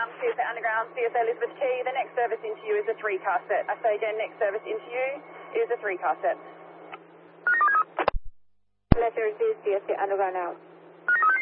CSA Underground, CSA Elizabeth Key. The next service into you is a 3-car set. I say again, next service into you is a 3-car set. Letter C, CSA Underground out.